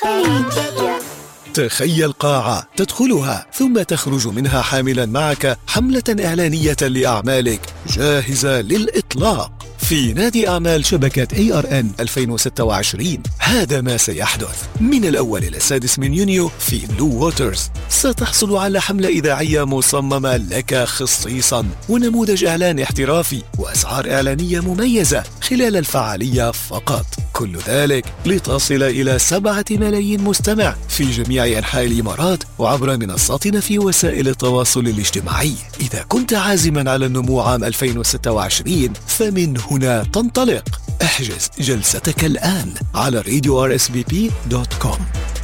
خليجية. تخيل قاعة تدخلها ثم تخرج منها حاملا معك حملة إعلانية لأعمالك جاهزة للإطلاق في نادي أعمال شبكة ARN 2026. هذا ما سيحدث من الأول إلى 6 من يونيو في بلو ووترز. ستحصل على حملة إذاعية مصممة لك خصيصا ونموذج إعلان احترافي وأسعار إعلانية مميزة خلال الفعالية فقط. كل ذلك لتصل إلى 7 ملايين مستمع في جميع أنحاء الإمارات وعبر منصاتنا في وسائل التواصل الاجتماعي. إذا كنت عازما على النمو عام 2026 فمن هنا تنطلق. احجز جلستك الآن على radio rsbp.com.